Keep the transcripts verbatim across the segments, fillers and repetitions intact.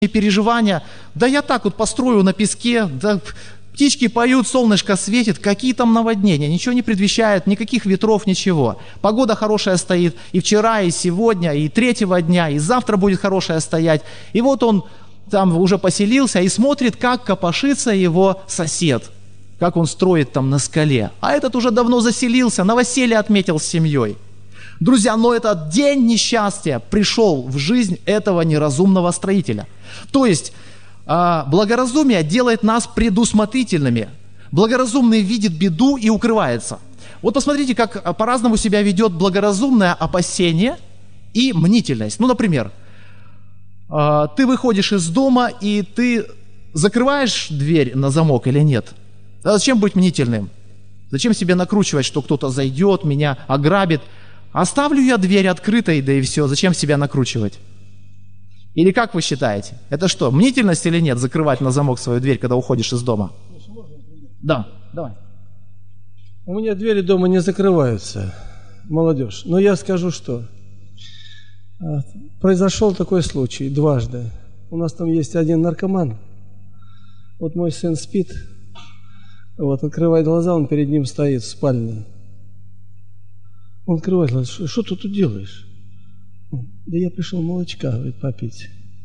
переживания, да я так вот построю на песке, да птички поют, солнышко светит, какие там наводнения, ничего не предвещает, никаких ветров, ничего. Погода хорошая стоит и вчера, и сегодня, и третьего дня, и завтра будет хорошая стоять. И вот он там уже поселился и смотрит, как копошится его сосед, как он строит там на скале. А этот уже давно заселился, новоселье отметил с семьей. Друзья, но этот день несчастья пришел в жизнь этого неразумного строителя. То есть благоразумие делает нас предусмотрительными. Благоразумный видит беду и укрывается. Вот посмотрите, как по-разному себя ведет благоразумное опасение и мнительность. Ну, например, ты выходишь из дома, и ты закрываешь дверь на замок или нет? А зачем быть мнительным? Зачем себе накручивать, что кто-то зайдет, меня ограбит? Оставлю я дверь открытой, да и все. Зачем себя накручивать? Или как вы считаете? Это что, мнительность или нет, закрывать на замок свою дверь, когда уходишь из дома? Да, давай. У меня двери дома не закрываются, молодежь. Но я скажу, что произошел такой случай дважды. У нас там есть один наркоман. Вот мой сын спит, вот открывает глаза, он перед ним стоит в спальне. Он открывает глаза: что ты тут делаешь? Да я пришел молочка, говорит, попить.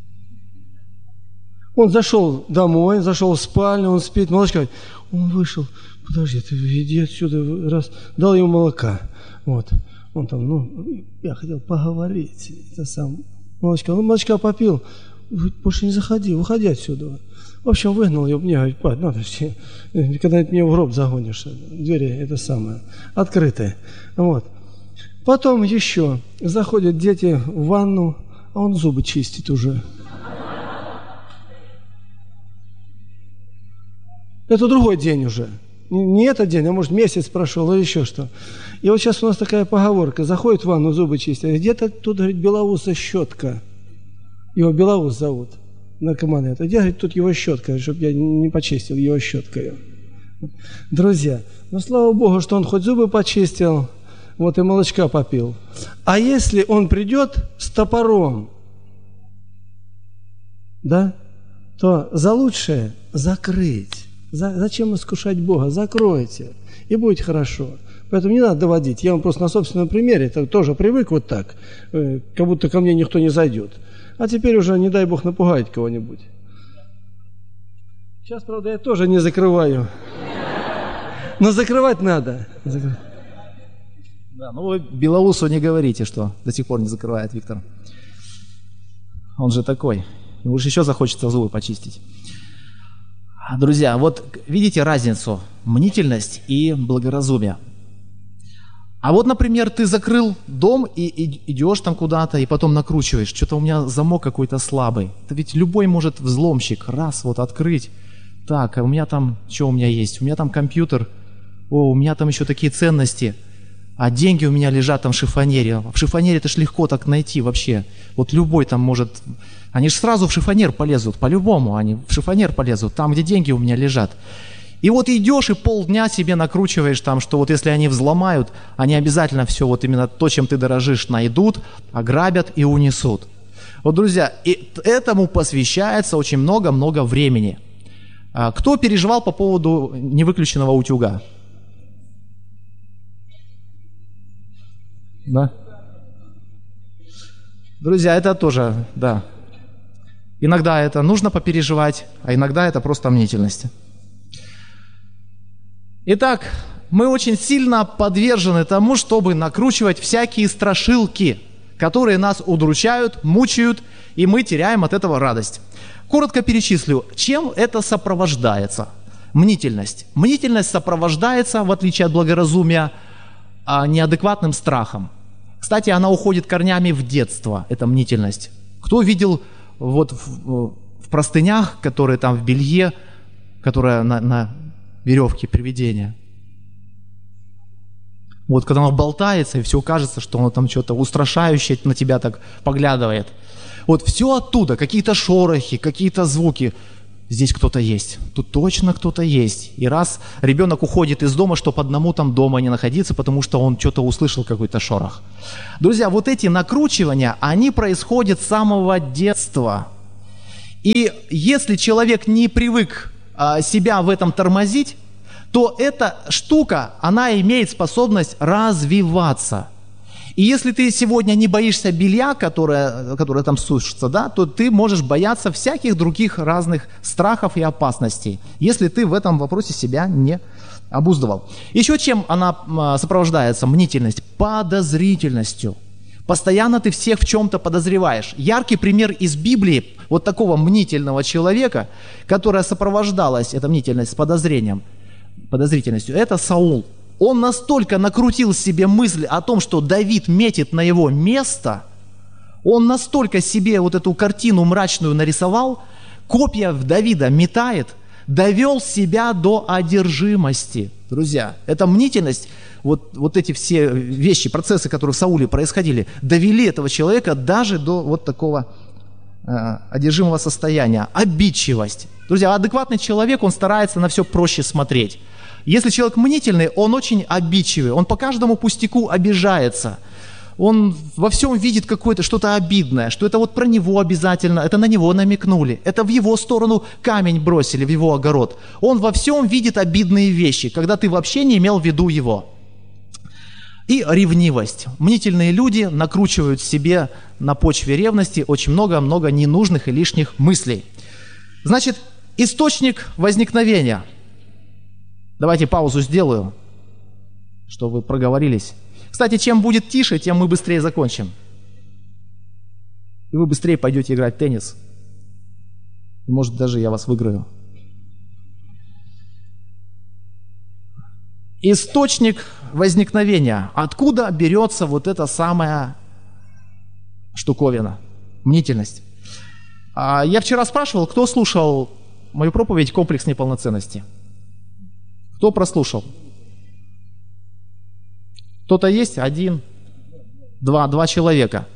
Он зашел домой, зашел в спальню, он спит, молочка, говорит, он вышел, подожди, ты иди отсюда, раз, дал ему молока. Вот, он там, ну, я хотел поговорить, это сам, молочка, он молочка попил, больше не заходи, выходи отсюда. В общем, выгнал его, мне говорит, пап, надо, когда ты меня в гроб загонишь, двери это самое, открытые, вот. Потом еще заходят дети в ванну, а он зубы чистит уже. Это другой день уже. Не этот день, а может месяц прошел или еще что. И вот сейчас у нас такая поговорка. Заходит в ванну, зубы чистит. Где-то тут, говорит, Белоуса щетка. Его Белоус зовут, наркомана это. Где, говорит, тут его щетка, чтобы я не почистил его щеткой. Друзья, ну слава Богу, что он хоть зубы почистил, вот и молочка попил. А если он придет с топором, да, то за лучшее закрыть. За, зачем искушать Бога? Закройте, и будет хорошо. Поэтому не надо доводить. Я вам просто на собственном примере это тоже привык вот так, э, как будто ко мне никто не зайдет. А теперь уже, не дай Бог, напугать кого-нибудь. Сейчас, правда, я тоже не закрываю. Но закрывать надо. Да, ну вы Белоусу не говорите, что до сих пор не закрывает Виктор. Он же такой. Ему же еще захочется зубы почистить. Друзья, вот видите разницу? Мнительность и благоразумие. А вот, например, ты закрыл дом и, и идешь там куда-то, и потом накручиваешь. Что-то у меня замок какой-то слабый. Это ведь любой может взломщик раз вот открыть. Так, а у меня там, что у меня есть? У меня там компьютер. О, у меня там еще такие ценности. А деньги у меня лежат там в шифонере. В шифонере это ж легко так найти вообще. Вот любой там может... Они же сразу в шифонер полезут, по-любому они в шифонер полезут, там, где деньги у меня лежат. И вот идешь и полдня себе накручиваешь там, что вот если они взломают, они обязательно все вот именно то, чем ты дорожишь, найдут, ограбят и унесут. Вот, друзья, и этому посвящается очень много-много времени. Кто переживал по поводу невыключенного утюга? Да? Друзья, это тоже, да. Иногда это нужно попереживать, а иногда это просто мнительность. Итак, мы очень сильно подвержены тому, чтобы накручивать всякие страшилки, которые нас удручают, мучают, и мы теряем от этого радость. Коротко перечислю, чем это сопровождается. Мнительность. Мнительность сопровождается, в отличие от благоразумия, неадекватным страхом. Кстати, она уходит корнями в детство, эта мнительность. Кто видел вот в, в простынях, которые там в белье, которая на, на веревке привидения? Вот когда оно болтается, и все кажется, что оно там что-то устрашающее на тебя так поглядывает. Вот все оттуда, какие-то шорохи, какие-то звуки. Здесь кто-то есть, тут точно кто-то есть. И раз ребенок уходит из дома, чтобы одному там дома не находиться, потому что он что-то услышал, какой-то шорох. Друзья, вот эти накручивания, они происходят с самого детства. И если человек не привык а, себя в этом тормозить, то эта штука, она имеет способность развиваться. И если ты сегодня не боишься белья, которое, которое там сушится, да, то ты можешь бояться всяких других разных страхов и опасностей, если ты в этом вопросе себя не обуздывал. Еще чем она сопровождается, мнительность? Подозрительностью. Постоянно ты всех в чем-то подозреваешь. Яркий пример из Библии вот такого мнительного человека, которая сопровождалась, эта мнительность, с подозрением, подозрительностью, это Саул. Он настолько накрутил себе мысль о том, что Давид метит на его место, он настолько себе вот эту картину мрачную нарисовал, копья в Давида метает, довел себя до одержимости. Друзья, эта мнительность, вот, вот эти все вещи, процессы, которые в Сауле происходили, довели этого человека даже до вот такого э, одержимого состояния. Обидчивость. Друзья, адекватный человек, он старается на все проще смотреть. Если человек мнительный, он очень обидчивый, он по каждому пустяку обижается. Он во всем видит какое-то что-то обидное, что это вот про него обязательно, это на него намекнули, это в его сторону камень бросили, в его огород. Он во всем видит обидные вещи, когда ты вообще не имел в виду его. И ревнивость. Мнительные люди накручивают себе на почве ревности очень много-много ненужных и лишних мыслей. Значит, источник возникновения. Давайте паузу сделаю, чтобы вы проговорились. Кстати, чем будет тише, тем мы быстрее закончим. И вы быстрее пойдете играть в теннис. И, может, даже я вас выиграю. Источник возникновения. Откуда берется вот эта самая штуковина? Мнительность. Я вчера спрашивал, кто слушал мою проповедь «Комплекс неполноценности». Кто прослушал? Кто-то есть? Один, два, два человека.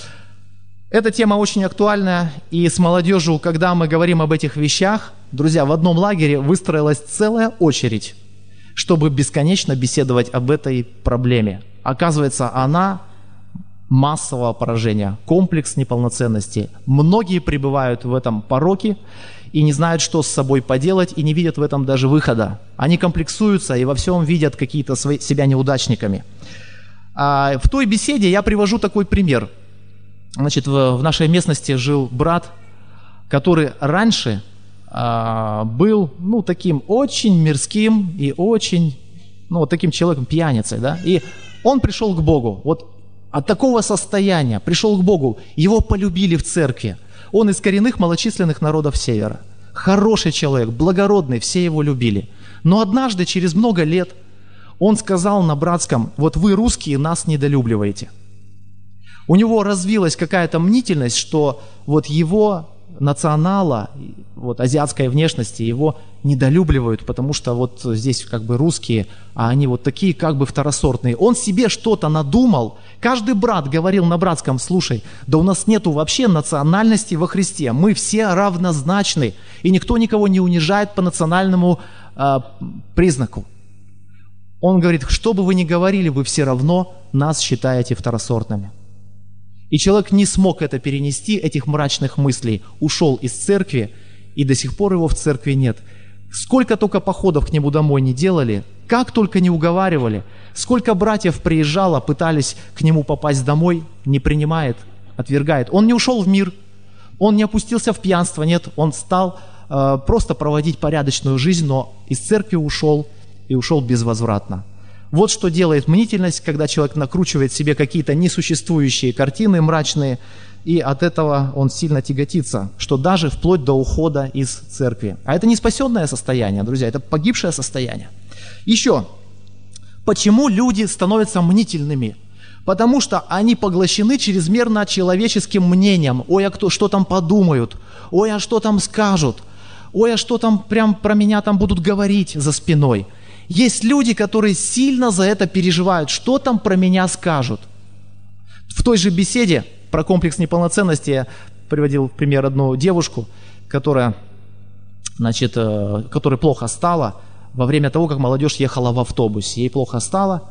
Эта тема очень актуальная, и с молодежью, когда мы говорим об этих вещах, друзья, в одном лагере выстроилась целая очередь, чтобы бесконечно беседовать об этой проблеме. Оказывается, она массового поражения, комплекс неполноценности. Многие пребывают в этом пороке и не знают, что с собой поделать, и не видят в этом даже выхода. Они комплексуются и во всем видят какие-то свои, себя неудачниками. А в той беседе я привожу такой пример. Значит, в, в нашей местности жил брат, который раньше а, был, ну, таким очень мирским и очень, ну, вот таким человеком, пьяницей, да, и он пришел к Богу. Вот от такого состояния пришел к Богу, его полюбили в церкви. Он из коренных малочисленных народов Севера. Хороший человек, благородный, все его любили. Но однажды, через много лет, он сказал на братском: вот вы, русские, нас недолюбливаете. У него развилась какая-то мнительность, что вот его национала, вот азиатской внешности, его недолюбливают, потому что вот здесь как бы русские, а они вот такие как бы второсортные. Он себе что-то надумал. Каждый брат говорил на братском: слушай, да у нас нету вообще национальности во Христе, мы все равнозначны, и никто никого не унижает по национальному э, признаку. Он говорит: что бы вы ни говорили, вы все равно нас считаете второсортными. И человек не смог это перенести, этих мрачных мыслей, ушел из церкви, и до сих пор его в церкви нет. Сколько только походов к нему домой не делали, как только не уговаривали, сколько братьев приезжало, пытались к нему попасть домой, не принимает, отвергает. Он не ушел в мир, он не опустился в пьянство, нет, он стал э, просто проводить порядочную жизнь, но из церкви ушел и ушел безвозвратно. Вот что делает мнительность, когда человек накручивает себе какие-то несуществующие картины мрачные, и от этого он сильно тяготится, что даже вплоть до ухода из церкви. А это не спасенное состояние, друзья, это погибшее состояние. Еще, почему люди становятся мнительными? Потому что они поглощены чрезмерно человеческим мнением. Ой, а кто, что там подумают? Ой, а что там скажут? Ой, а что там прям про меня там будут говорить за спиной? Есть люди, которые сильно за это переживают, что там про меня скажут. В той же беседе про комплекс неполноценности я приводил в пример одну девушку, которая, значит, которой плохо стало во время того, как молодежь ехала в автобусе. Ей плохо стало,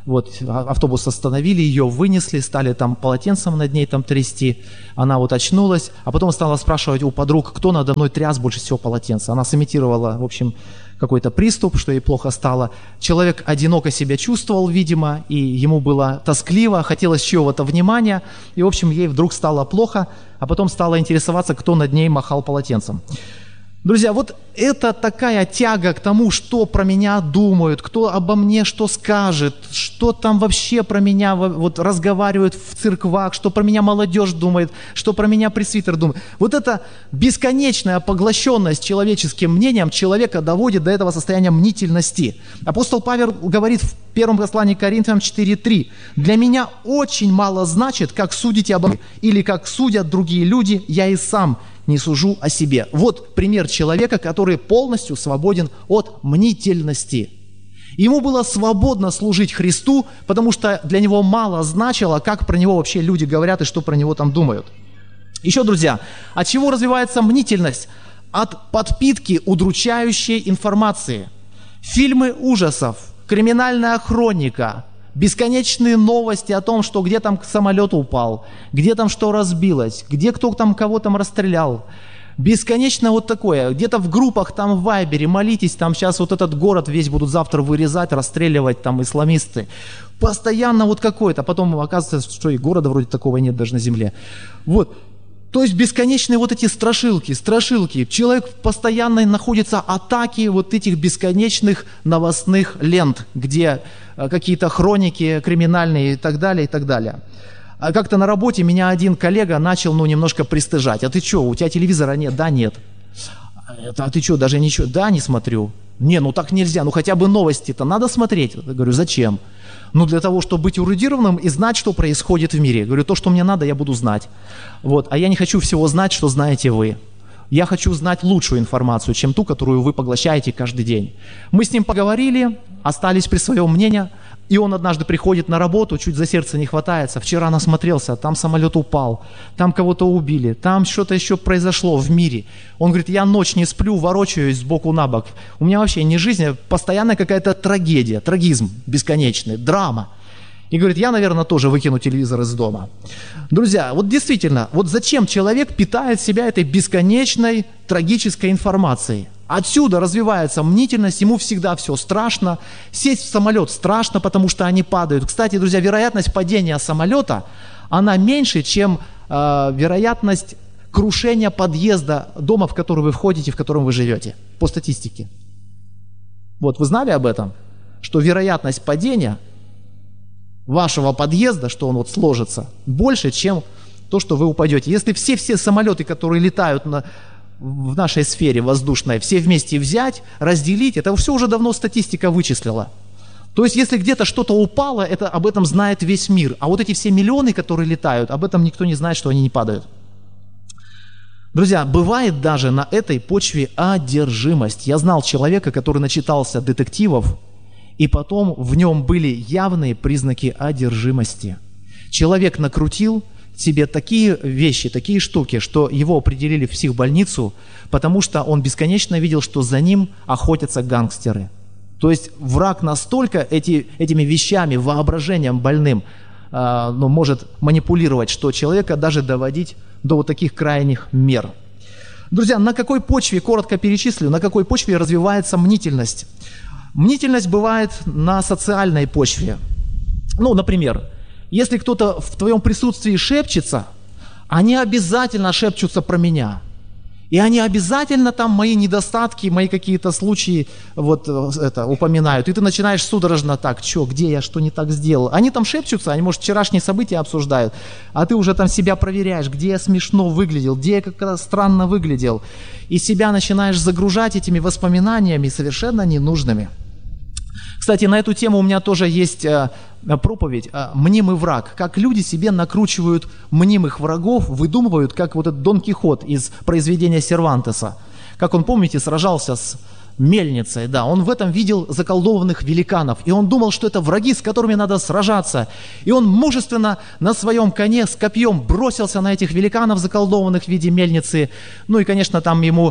Вот, автобус остановили, ее вынесли, стали там полотенцем над ней там трясти. Она вот очнулась, а потом стала спрашивать у подруг, кто надо мной тряс больше всего полотенца. Она сымитировала, в общем, какой-то приступ, что ей плохо стало. Человек одиноко себя чувствовал, видимо, и ему было тоскливо, хотелось чего-то внимания, и, в общем, ей вдруг стало плохо, а потом стала интересоваться, кто над ней махал полотенцем. Друзья, вот это такая тяга к тому, что про меня думают, кто обо мне что скажет, что там вообще про меня вот разговаривают в церквах, что про меня молодежь думает, что про меня пресвитер думает. Вот эта бесконечная поглощенность человеческим мнением человека доводит до этого состояния мнительности. Апостол Павел говорит в первом послании к Коринфянам четыре три: «Для меня очень мало значит, как судите обо мне, или как судят другие люди, я и сам не сужу о себе». Вот пример человека, который полностью свободен от мнительности. Ему было свободно служить Христу, потому что для него мало значило, как про него вообще люди говорят и что про него там думают. Еще, друзья, от чего развивается мнительность? От подпитки удручающей информации. Фильмы ужасов, криминальная хроника, бесконечные новости о том, что где там самолет упал, где там что разбилось, где кто там кого там расстрелял. Бесконечно вот такое. Где-то в группах там в Вайбере молитесь, там сейчас вот этот город весь будут завтра вырезать, расстреливать там исламисты. Постоянно вот какое-то. Потом оказывается, что и города вроде такого нет даже на земле. Вот. То есть бесконечные вот эти страшилки, страшилки. Человек постоянно находится в атаке вот этих бесконечных новостных лент, где какие-то хроники криминальные и так далее, и так далее. А как-то на работе меня один коллега начал, ну, немножко пристыжать. А ты что, у тебя телевизора нет? Да, нет. А ты что, даже ничего? Да, не смотрю. Не, ну так нельзя, ну хотя бы новости-то надо смотреть. Я говорю, зачем? Ну, для того, чтобы быть эрудированным и знать, что происходит в мире. Я говорю, то, что мне надо, я буду знать. Вот. А я не хочу всего знать, что знаете вы. Я хочу знать лучшую информацию, чем ту, которую вы поглощаете каждый день. Мы с ним поговорили, остались при своем мнении, и он однажды приходит на работу, чуть за сердце не хватается. Вчера насмотрелся, там самолет упал, там кого-то убили, там что-то еще произошло в мире. Он говорит, я ночь не сплю, ворочаюсь сбоку на бок. У меня вообще не жизнь, а постоянная какая-то трагедия, трагизм бесконечный, драма. И говорит, я, наверное, тоже выкину телевизор из дома. Друзья, вот действительно, вот зачем человек питает себя этой бесконечной трагической информацией? Отсюда развивается мнительность, ему всегда все страшно. Сесть в самолет страшно, потому что они падают. Кстати, друзья, вероятность падения самолета, она меньше, чем э, вероятность крушения подъезда дома, в который вы входите, в котором вы живете, по статистике. Вот, вы знали об этом? Что вероятность падения вашего подъезда, что он вот сложится, больше, чем то, что вы упадете. Если все-все самолеты, которые летают на, в нашей сфере воздушной, все вместе взять, разделить, это все уже давно статистика вычислила. То есть, если где-то что-то упало, это, об этом знает весь мир. А вот эти все миллионы, которые летают, об этом никто не знает, что они не падают. Друзья, бывает даже на этой почве одержимость. Я знал человека, который начитался детективов, и потом в нем были явные признаки одержимости. Человек накрутил себе такие вещи, такие штуки, что его определили в психбольницу, потому что он бесконечно видел, что за ним охотятся гангстеры. То есть враг настолько эти, этими вещами, воображением больным э, ну, может манипулировать, что человека даже доводить до вот таких крайних мер. Друзья, на какой почве, коротко перечислю, на какой почве развивается мнительность? Мнительность бывает на социальной почве. Ну, например, если кто-то в твоем присутствии шепчется, они обязательно шепчутся про меня. И они обязательно там мои недостатки, мои какие-то случаи вот это упоминают. И ты начинаешь судорожно так, что, где я, что не так сделал. Они там шепчутся, они, может, вчерашние события обсуждают, а ты уже там себя проверяешь, где я смешно выглядел, где я как-то странно выглядел. И себя начинаешь загружать этими воспоминаниями совершенно ненужными. Кстати, на эту тему у меня тоже есть э, проповедь э, «Мнимый враг». Как люди себе накручивают мнимых врагов, выдумывают, как вот этот Дон Кихот из произведения Сервантеса. Как он, помните, сражался с мельницей, да, он в этом видел заколдованных великанов. И он думал, что это враги, с которыми надо сражаться. И он мужественно на своем коне с копьем бросился на этих великанов, заколдованных в виде мельницы. Ну и, конечно, там ему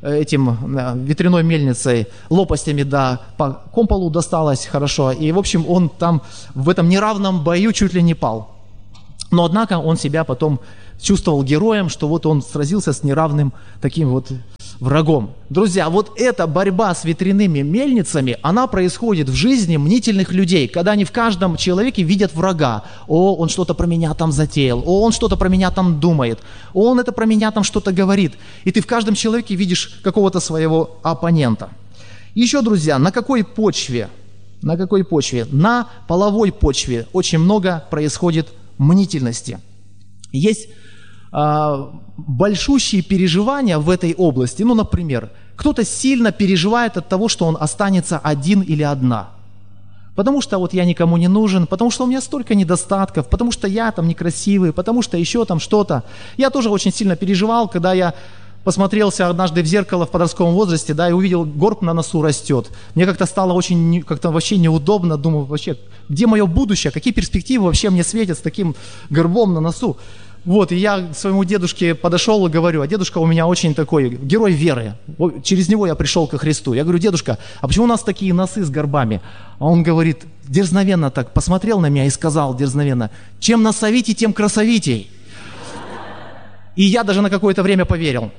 этим ветряной мельницей, лопастями, да, по комполу досталось хорошо. И, в общем, он там в этом неравном бою чуть ли не пал. Но, однако, он себя потом чувствовал героем, что вот он сразился с неравным таким вот врагом. Друзья, вот эта борьба с ветряными мельницами, она происходит в жизни мнительных людей, когда они в каждом человеке видят врага. О, он что-то про меня там затеял, о, он что-то про меня там думает, о, он это про меня там что-то говорит. И ты в каждом человеке видишь какого-то своего оппонента. Еще, друзья, на какой почве? На какой почве? На половой почве очень много происходит мнительности. Есть большущие переживания в этой области. Ну, например, кто-то сильно переживает от того, что он останется один или одна. Потому что вот я никому не нужен, потому что у меня столько недостатков, потому что я там некрасивый, потому что еще там что-то. Я тоже очень сильно переживал, когда я посмотрелся однажды в зеркало в подростковом возрасте, да, и увидел, горб на носу растет. Мне как-то стало очень, как-то вообще неудобно, думаю, вообще, где мое будущее, какие перспективы вообще мне светят с таким горбом на носу. Вот, и я к своему дедушке подошел и говорю, а дедушка у меня очень такой герой веры, через него я пришел ко Христу. Я говорю, дедушка, а почему у нас такие носы с горбами? А он говорит, дерзновенно так, посмотрел на меня и сказал дерзновенно, чем носовитей, тем красовитей. И я даже на какое-то время поверил.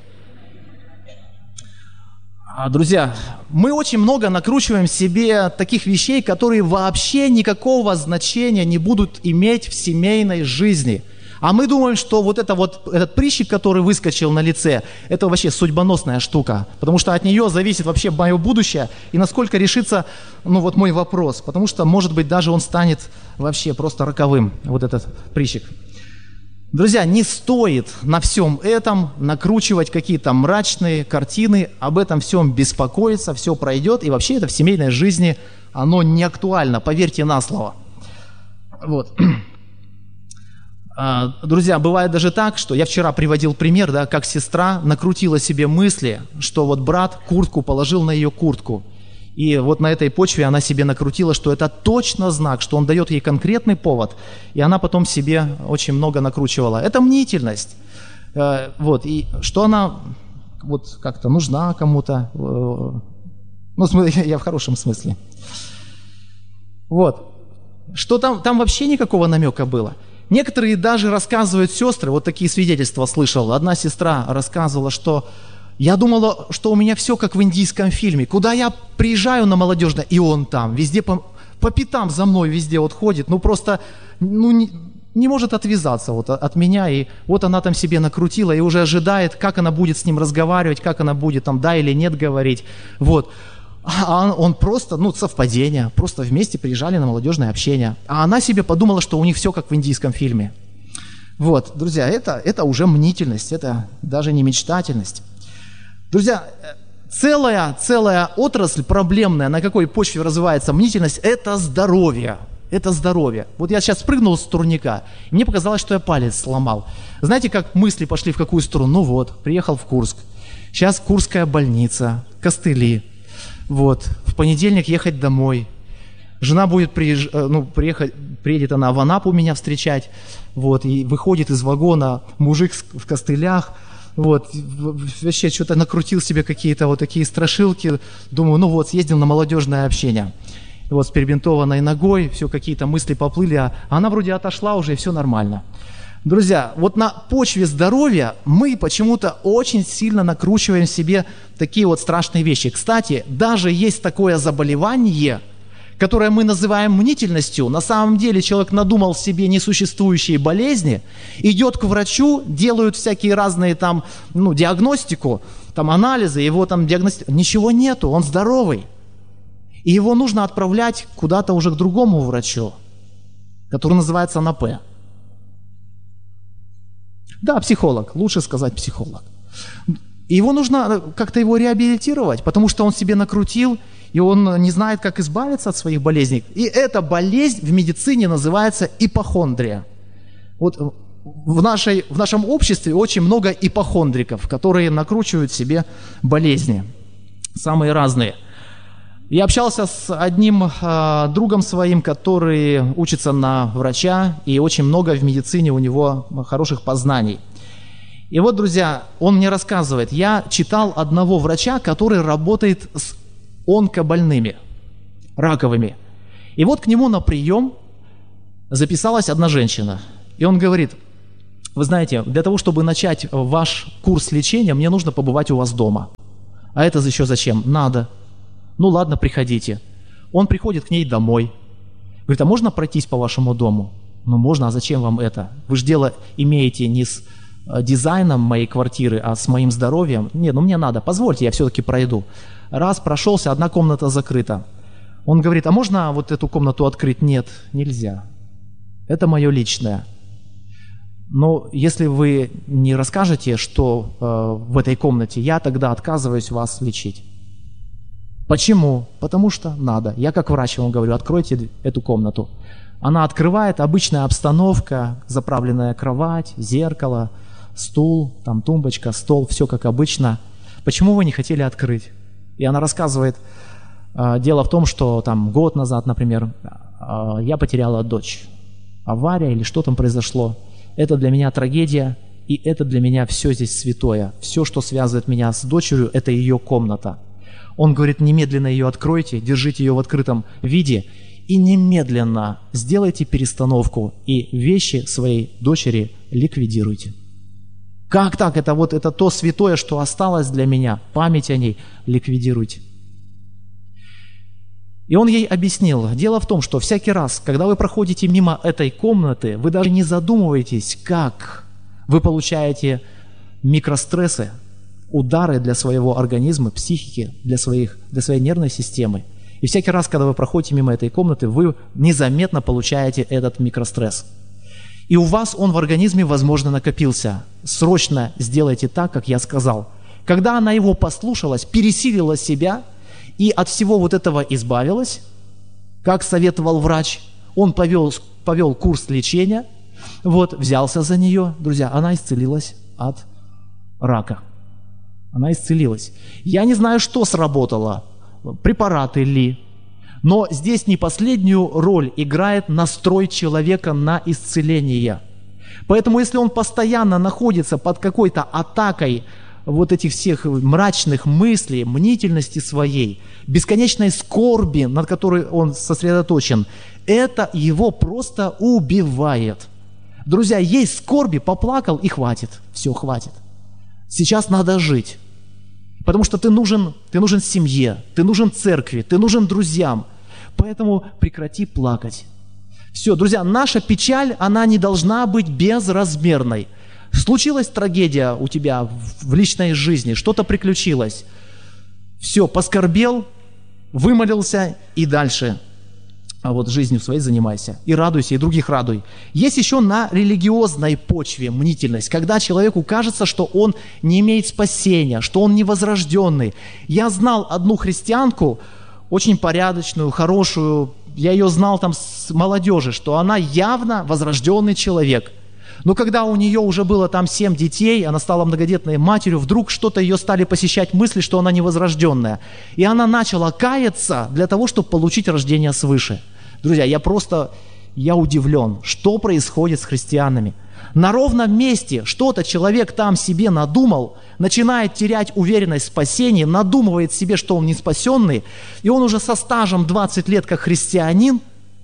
Друзья, мы очень много накручиваем себе таких вещей, которые вообще никакого значения не будут иметь в семейной жизни. А мы думаем, что вот, это вот этот прыщик, который выскочил на лице, это вообще судьбоносная штука. Потому что от нее зависит вообще мое будущее и насколько решится, ну вот мой вопрос. Потому что, может быть, даже он станет вообще просто роковым, вот этот прыщик. Друзья, не стоит на всем этом накручивать какие-то мрачные картины, об этом всем беспокоиться, все пройдет. И вообще это в семейной жизни, оно не актуально, поверьте на слово. Вот. Друзья, бывает даже так, что я вчера приводил пример, да, как сестра накрутила себе мысли, что вот брат куртку положил на ее куртку. И вот на этой почве она себе накрутила, что это точно знак, что он дает ей конкретный повод. И она потом себе очень много накручивала. Это мнительность. Вот. И что она вот как-то нужна кому-то. Ну, я в хорошем смысле. Вот. Что там, там вообще никакого намека было. Некоторые даже рассказывают сестры, вот такие свидетельства слышал. Одна сестра рассказывала, что я думала, что у меня все как в индийском фильме. Куда я приезжаю на молодежное, и он там, везде по, по пятам за мной везде вот ходит. Ну просто ну, не, не может отвязаться вот от меня. И вот она там себе накрутила и уже ожидает, как она будет с ним разговаривать, как она будет там да или нет говорить. Вот. А он просто, ну, совпадение, просто вместе приезжали на молодежное общение. А она себе подумала, что у них все как в индийском фильме. Вот, друзья, это, это уже мнительность, это даже не мечтательность. Друзья, целая, целая отрасль проблемная, на какой почве развивается мнительность, это здоровье. Это здоровье. Вот я сейчас спрыгнул с турника, и мне показалось, что я палец сломал. Знаете, как мысли пошли в какую сторону? Ну вот, приехал в Курск. Сейчас Курская больница, костыли. Вот, в понедельник ехать домой. Жена будет приезж... ну, приехать, приедет она в Анапу меня встречать. Вот, и выходит из вагона мужик в костылях. Вот, вообще что-то накрутил себе какие-то вот такие страшилки. Думаю, ну вот, съездил на молодежное общение. И вот с перебинтованной ногой, все какие-то мысли поплыли, а она вроде отошла уже, и все нормально. Друзья, вот на почве здоровья мы почему-то очень сильно накручиваем себе такие вот страшные вещи. Кстати, даже есть такое заболевание, которое мы называем мнительностью. На самом деле человек надумал себе несуществующие болезни, идет к врачу, делают всякие разные там, ну, диагностику, там анализы, его там диагностику. Ничего нету, он здоровый. И его нужно отправлять куда-то уже к другому врачу, который называется эн а пэ. Да, психолог, лучше сказать психолог. И его нужно как-то его реабилитировать, потому что он себе накрутил, и он не знает, как избавиться от своих болезней. И эта болезнь в медицине называется ипохондрия. Вот в, нашей, в нашем обществе очень много ипохондриков, которые накручивают себе болезни, самые разные. Я общался с одним э, другом своим, который учится на врача, и очень много в медицине у него хороших познаний. И вот, друзья, он мне рассказывает, я читал одного врача, который работает с онкобольными, раковыми. И вот к нему на прием записалась одна женщина. И он говорит: вы знаете, для того, чтобы начать ваш курс лечения, мне нужно побывать у вас дома. А это еще зачем? Надо. Ну ладно, приходите. Он приходит к ней домой. Говорит: а можно пройтись по вашему дому? Ну можно, а зачем вам это? Вы же дело имеете не с дизайном моей квартиры, а с моим здоровьем. Не, ну мне надо, позвольте, я все-таки пройду. Раз прошелся, одна комната закрыта. Он говорит: а можно вот эту комнату открыть? Нет, нельзя. Это мое личное. Но если вы не расскажете, что э, в этой комнате, я тогда отказываюсь вас лечить. Почему? Потому что надо. Я как врач вам говорю: откройте эту комнату. Она открывает, обычная обстановка, заправленная кровать, зеркало, стул, там тумбочка, стол, все как обычно. Почему вы не хотели открыть? И она рассказывает, э, дело в том, что там год назад, например, э, я потеряла дочь. Авария или что там произошло. Это для меня трагедия, и это для меня все здесь святое. Все, что связывает меня с дочерью, это ее комната. Он говорит: немедленно ее откройте, держите ее в открытом виде и немедленно сделайте перестановку и вещи своей дочери ликвидируйте. Как так? Это вот это то святое, что осталось для меня, память о ней ликвидируйте. И он ей объяснил, дело в том, что всякий раз, когда вы проходите мимо этой комнаты, вы даже не задумываетесь, как вы получаете микрострессы, удары для своего организма, психики, для, своих, для своей нервной системы. И всякий раз, когда вы проходите мимо этой комнаты, вы незаметно получаете этот микростресс. И у вас он в организме, возможно, накопился. Срочно сделайте так, как я сказал. Когда она его послушалась, пересилила себя и от всего вот этого избавилась, как советовал врач, он повел, повел курс лечения, вот, взялся за нее, друзья, она исцелилась от рака. Она исцелилась. Я не знаю, что сработало, препараты ли, но здесь не последнюю роль играет настрой человека на исцеление. Поэтому если он постоянно находится под какой-то атакой вот этих всех мрачных мыслей, мнительности своей, бесконечной скорби, над которой он сосредоточен, это его просто убивает. Друзья, есть скорби, поплакал и хватит. Все, хватит. Сейчас надо жить. Потому что ты нужен, ты нужен семье, ты нужен церкви, ты нужен друзьям. Поэтому прекрати плакать. Все, друзья, наша печаль, она не должна быть безразмерной. Случилась трагедия у тебя в личной жизни, что-то приключилось. Все, поскорбел, вымолился и дальше. А вот жизнью своей занимайся. И радуйся, и других радуй. Есть еще на религиозной почве мнительность, когда человеку кажется, что он не имеет спасения, что он невозрожденный. Я знал одну христианку, очень порядочную, хорошую, я ее знал там с молодежи, что она явно возрожденный человек. Но когда у нее уже было там семь детей, она стала многодетной матерью, вдруг что-то ее стали посещать мысли, что она невозрожденная. И она начала каяться для того, чтобы получить рождение свыше. Друзья, я просто, я удивлен, что происходит с христианами. На ровном месте что-то человек там себе надумал, начинает терять уверенность в спасении, надумывает себе, что он не спасенный, и он уже со стажем двадцать лет как христианин,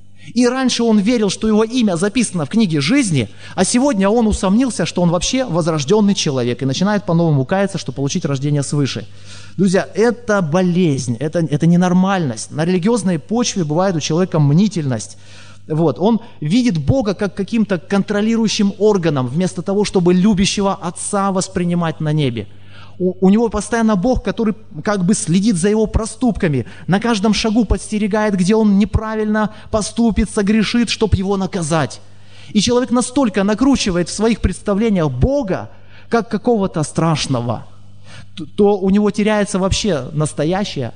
и раньше он верил, что его имя записано в книге жизни, а сегодня он усомнился, что он вообще возрожденный человек, и начинает по-новому каяться, чтобы получить рождение свыше. Друзья, это болезнь, это, это ненормальность. На религиозной почве бывает у человека мнительность. Вот, он видит Бога как каким-то контролирующим органом, вместо того, чтобы любящего Отца воспринимать на небе. У, у него постоянно Бог, который как бы следит за его проступками, на каждом шагу подстерегает, где он неправильно поступит, согрешит, чтобы его наказать. И человек настолько накручивает в своих представлениях Бога, как какого-то страшного, то, то у него теряется вообще настоящее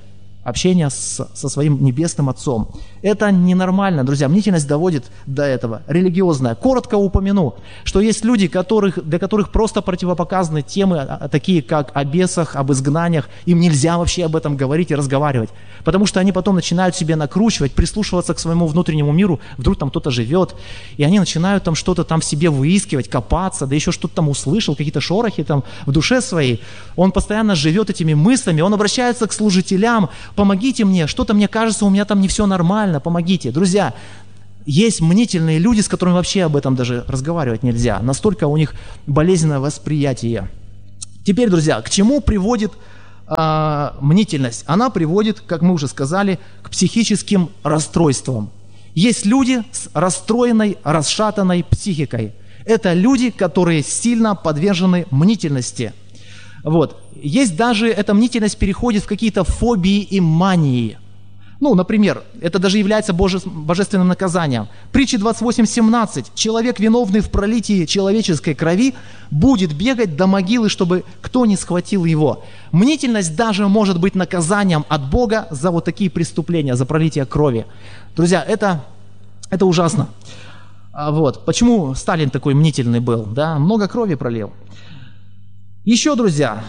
общения с, со своим небесным Отцом. Это ненормально, друзья. Мнительность доводит до этого. Религиозная. Коротко упомяну, что есть люди, которых, для которых просто противопоказаны темы, такие как о бесах, об изгнаниях. Им нельзя вообще об этом говорить и разговаривать. Потому что они потом начинают себе накручивать, прислушиваться к своему внутреннему миру. Вдруг там кто-то живет. И они начинают там что-то там в себе выискивать, копаться, да еще что-то там услышал, какие-то шорохи там в душе своей. Он постоянно живет этими мыслями. Он обращается к служителям. Помогите мне, что-то мне кажется, у меня там не все нормально, помогите. Друзья, есть мнительные люди, с которыми вообще об этом даже разговаривать нельзя. Настолько у них болезненное восприятие. Теперь, друзья, к чему приводит э, мнительность? Она приводит, как мы уже сказали, к психическим расстройствам. Есть люди с расстроенной, расшатанной психикой. Это люди, которые сильно подвержены мнительности. Вот. Есть даже, эта мнительность переходит в какие-то фобии и мании. Ну, например, это даже является боже, божественным наказанием. Притча двадцать восемь семнадцать. Человек, виновный в пролитии человеческой крови, будет бегать до могилы, чтобы кто не схватил его. Мнительность даже может быть наказанием от Бога за вот такие преступления, за пролитие крови. Друзья, это, это ужасно. Вот. Почему Сталин такой мнительный был? Да? Много крови пролил. Еще, друзья,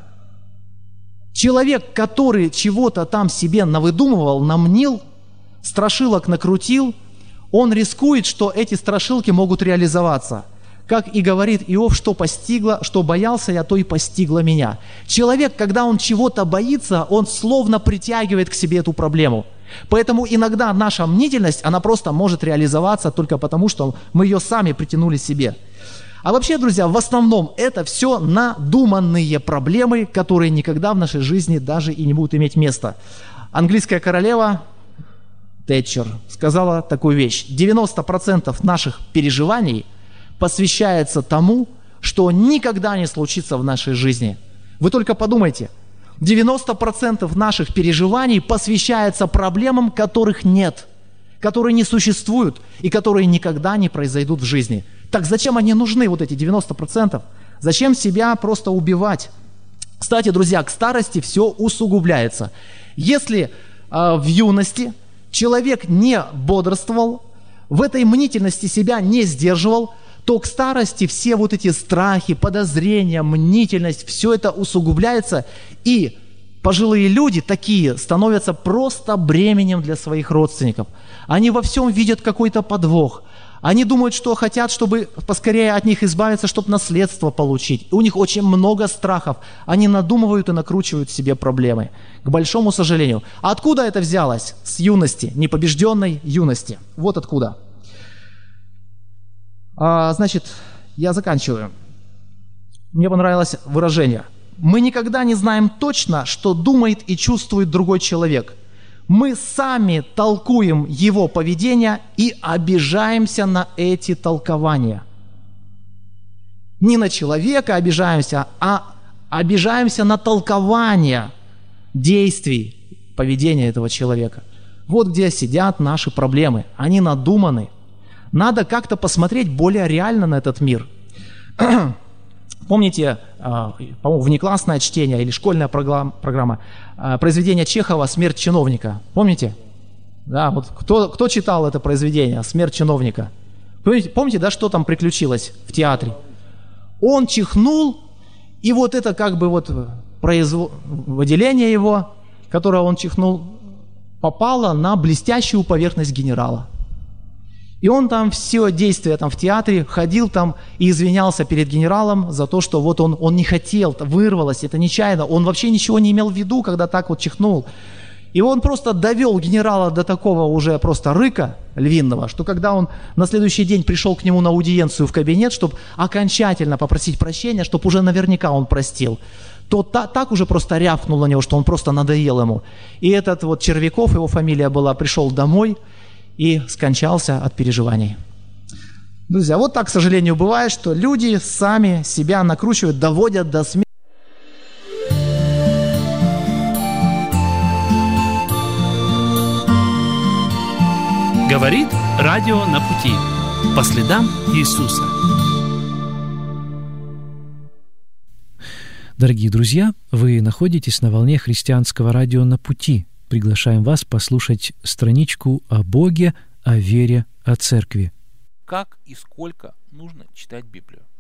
человек, который чего-то там себе навыдумывал, намнил, страшилок накрутил, он рискует, что эти страшилки могут реализоваться. Как и говорит Иов, что постигло, что боялся я, то и постигло меня. Человек, когда он чего-то боится, он словно притягивает к себе эту проблему. Поэтому иногда наша мнительность, она просто может реализоваться только потому, что мы ее сами притянули себе. А вообще, друзья, в основном это все надуманные проблемы, которые никогда в нашей жизни даже и не будут иметь места. Английская королева Тэтчер сказала такую вещь. девяносто процентов наших переживаний посвящается тому, что никогда не случится в нашей жизни. Вы только подумайте. девяносто процентов наших переживаний посвящается проблемам, которых нет, которые не существуют и которые никогда не произойдут в жизни. Так зачем они нужны, вот эти девяносто процентов? Зачем себя просто убивать? Кстати, друзья, к старости все усугубляется. Если э, в юности человек не бодрствовал, в этой мнительности себя не сдерживал, то к старости все вот эти страхи, подозрения, мнительность, все это усугубляется, и пожилые люди такие становятся просто бременем для своих родственников. Они во всем видят какой-то подвох. Они думают, что хотят, чтобы поскорее от них избавиться, чтобы наследство получить. У них очень много страхов. Они надумывают и накручивают себе проблемы. К большому сожалению. А откуда это взялось? С юности, непобежденной юности. Вот откуда. А, значит, я заканчиваю. Мне понравилось выражение. Мы никогда не знаем точно, что думает и чувствует другой человек. Мы сами толкуем его поведение и обижаемся на эти толкования. Не на человека обижаемся, а обижаемся на толкования действий, поведения этого человека. Вот где сидят наши проблемы. Они надуманы. Надо как-то посмотреть более реально на этот мир. Помните, по-моему, внеклассное чтение или школьная программа, произведение Чехова «Смерть чиновника». Помните? Да, вот кто, кто читал это произведение «Смерть чиновника»? Помните, помните, да, что там приключилось в театре? Он чихнул, и вот это как бы вот производ... выделение его, которое он чихнул, попало на блестящую поверхность генерала. И он там все действия там в театре ходил там и извинялся перед генералом за то, что вот он, он не хотел, вырвалось, это нечаянно. Он вообще ничего не имел в виду, когда так вот чихнул. И он просто довел генерала до такого уже просто рыка львиного, что когда он на следующий день пришел к нему на аудиенцию в кабинет, чтобы окончательно попросить прощения, чтобы уже наверняка он простил, то та, так уже просто рявкнул на него, что он просто надоел ему. И этот вот Червяков, его фамилия была, пришел домой и скончался от переживаний. Друзья, вот так, к сожалению, бывает, что люди сами себя накручивают, доводят до смерти. Говорит радио на пути. По следам Иисуса. Дорогие друзья, вы находитесь на волне христианского радио «На пути». приглашаем вас послушать страничку о Боге, о вере, о церкви. Как и сколько нужно читать Библию?